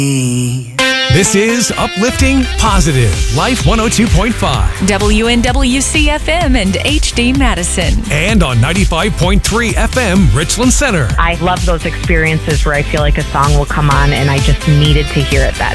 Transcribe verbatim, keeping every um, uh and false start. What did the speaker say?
This is Uplifting Positive, Life one oh two point five. W N W C F M and H D Madison. And on ninety-five point three F M, Richland Center. I love those experiences where I feel like a song will come on and I just needed to hear it that